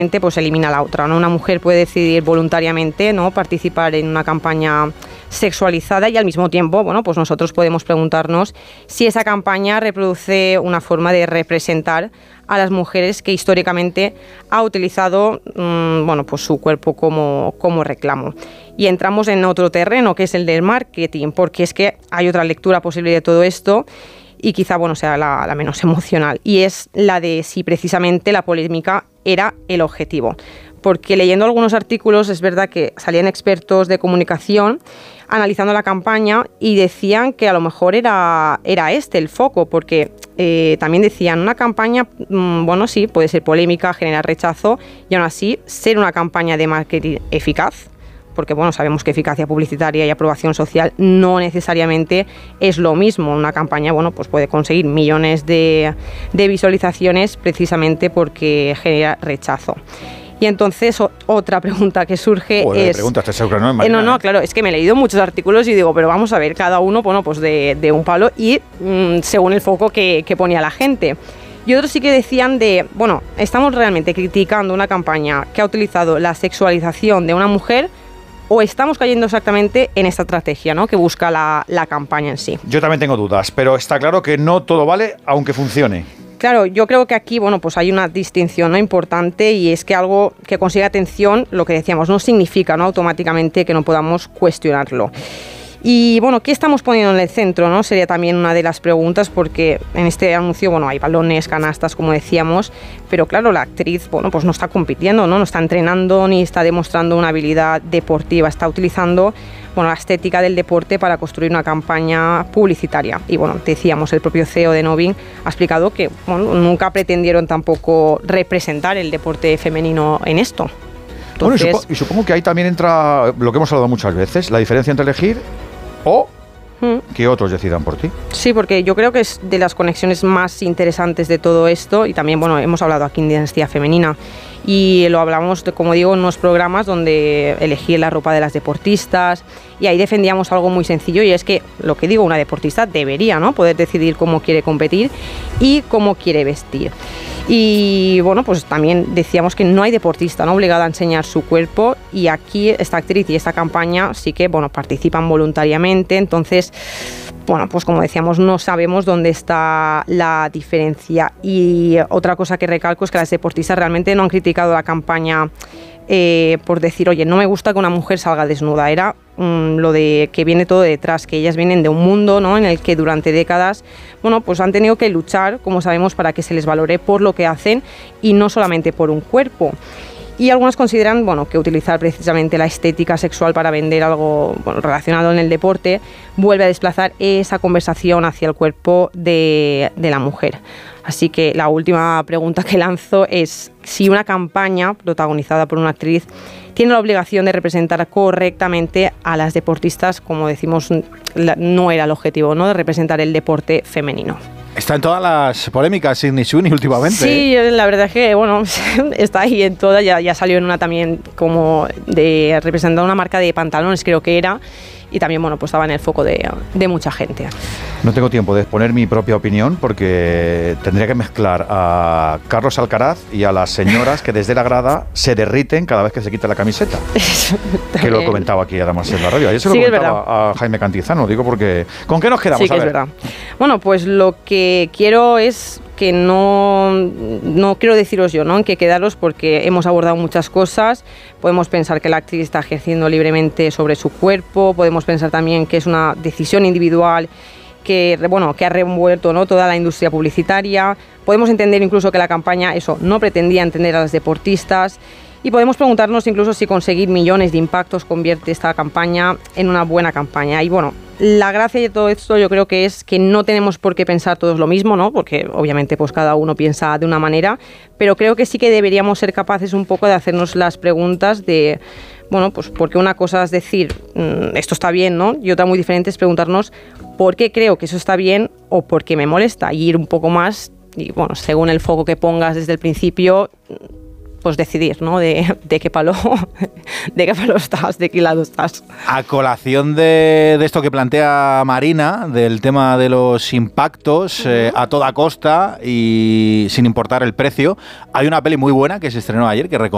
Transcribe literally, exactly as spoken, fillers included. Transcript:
pues elimina la otra, ¿no? Una mujer puede decidir voluntariamente, ¿no?, participar en una campaña sexualizada y al mismo tiempo, bueno, pues nosotros podemos preguntarnos si esa campaña reproduce una forma de representar a las mujeres que históricamente ha utilizado, mmm, bueno, pues su cuerpo como, como reclamo. Y entramos en otro terreno, que es el del marketing, porque es que hay otra lectura posible de todo esto y quizá, bueno, sea la, la menos emocional, y es la de si precisamente la polémica era el objetivo. Porque leyendo algunos artículos es verdad que salían expertos de comunicación analizando la campaña y decían que a lo mejor era, era este el foco, porque eh, también decían una campaña, mmm, bueno, sí, puede ser polémica, generar rechazo y aún así ser una campaña de marketing eficaz. Porque bueno, sabemos que eficacia publicitaria y aprobación social no necesariamente es lo mismo. Una campaña, bueno, pues puede conseguir millones de, de visualizaciones precisamente porque genera rechazo. Y entonces o, otra pregunta que surge Joder, es... Pregunta, ¿estás segura, no, Marina, eh, no, no, eh? claro, es que me he leído muchos artículos y digo, pero vamos a ver, cada uno, bueno, pues de, de un palo y mmm, según el foco que, que ponía la gente. Y otros sí que decían de, bueno, estamos realmente criticando una campaña que ha utilizado la sexualización de una mujer, o estamos cayendo exactamente en esta estrategia, ¿no?, que busca la, la campaña en sí. Yo también tengo dudas, pero está claro que no todo vale, aunque funcione. Claro, yo creo que aquí, bueno, pues hay una distinción, ¿no?, importante, y es que algo que consiga atención, lo que decíamos, no significa, ¿no?, automáticamente que no podamos cuestionarlo. Y bueno, ¿qué estamos poniendo en el centro, no? Sería también una de las preguntas, porque en este anuncio, bueno, hay balones, canastas, como decíamos, pero claro, la actriz, bueno, pues no está compitiendo, ¿no? No está entrenando ni está demostrando una habilidad deportiva, está utilizando, bueno, la estética del deporte para construir una campaña publicitaria. Y bueno, decíamos, el propio C E O de Novin ha explicado que, bueno, nunca pretendieron tampoco representar el deporte femenino en esto. Entonces, bueno, y, supo- y supongo que ahí también entra lo que hemos hablado muchas veces, la diferencia entre elegir o que otros decidan por ti. Sí, porque yo creo que es de las conexiones más interesantes de todo esto, y también, bueno, hemos hablado aquí en Dinastía Femenina y lo hablamos, de, como digo, en unos programas donde elegí la ropa de las deportistas y ahí defendíamos algo muy sencillo, y es que, lo que digo, una deportista debería, ¿no?, poder decidir cómo quiere competir y cómo quiere vestir. Y bueno, pues también decíamos que no hay deportista, ¿no?, obligada a enseñar su cuerpo, y aquí esta actriz y esta campaña sí que, bueno, participan voluntariamente. Entonces, bueno, pues como decíamos, no sabemos dónde está la diferencia. Y otra cosa que recalco es que las deportistas realmente no han criticado la campaña eh, por decir, oye, no me gusta que una mujer salga desnuda. Era um, lo de que viene todo detrás, que ellas vienen de un mundo, ¿no?, en el que durante décadas, bueno, pues han tenido que luchar, como sabemos, para que se les valore por lo que hacen y no solamente por un cuerpo. Y algunos consideran, bueno, que utilizar precisamente la estética sexual para vender algo, bueno, relacionado en el deporte vuelve a desplazar esa conversación hacia el cuerpo de, de la mujer. Así que la última pregunta que lanzo es si una campaña protagonizada por una actriz tiene la obligación de representar correctamente a las deportistas, como decimos, la, no era el objetivo, ¿no?, de representar el deporte femenino. Está en todas las polémicas Sydney Sweeney últimamente. Sí, ¿eh? La verdad es que, bueno, está ahí en todas. Ya, ya salió en una también como de representar una marca de pantalones, creo que era. Y también, bueno, pues estaba en el foco de, de mucha gente. No tengo tiempo de exponer mi propia opinión porque tendría que mezclar a Carlos Alcaraz y a las señoras que desde la grada se derriten cada vez que se quita la camiseta. Que lo he comentado aquí además en la radio. Ayer se lo sí, comentaba a Jaime Cantizano. Digo porque... ¿Con qué nos quedamos? Sí, que a ver. Es verdad. Bueno, pues lo que quiero es que no, no quiero deciros yo, ¿no?, en qué quedaros, porque hemos abordado muchas cosas. Podemos pensar que la actriz está ejerciendo libremente sobre su cuerpo, podemos pensar también que es una decisión individual que, bueno, que ha revuelto, ¿no?, toda la industria publicitaria. Podemos entender incluso que la campaña, eso, no pretendía entender a las deportistas. Y podemos preguntarnos incluso si conseguir millones de impactos convierte esta campaña en una buena campaña. Y bueno, la gracia de todo esto yo creo que es que no tenemos por qué pensar todos lo mismo, ¿no?, porque obviamente pues cada uno piensa de una manera, pero creo que sí que deberíamos ser capaces un poco de hacernos las preguntas de, bueno, pues porque una cosa es decir, mmm, esto está bien, ¿no?, y otra muy diferente es preguntarnos por qué creo que eso está bien o por qué me molesta, y ir un poco más, y bueno, según el foco que pongas desde el principio, pues decidir, ¿no?, de, de qué palo de qué palo estás, de qué lado estás. A colación de, de esto que plantea Marina, del tema de los impactos, uh-huh. eh, a toda costa y sin importar el precio, hay una peli muy buena que se estrenó ayer que recomendamos.